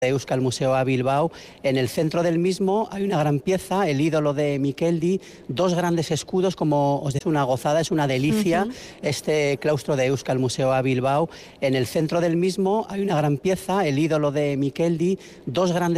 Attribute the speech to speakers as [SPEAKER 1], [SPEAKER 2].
[SPEAKER 1] de Euskal Museo a Bilbao. En el centro del mismo hay una gran pieza, el ídolo de Mikeldi, dos grandes escudos, como os decía, una gozada, es una delicia este claustro de Euskal Museo a Bilbao. En el centro del mismo hay una gran pieza, el ídolo de Mikeldi, dos grandes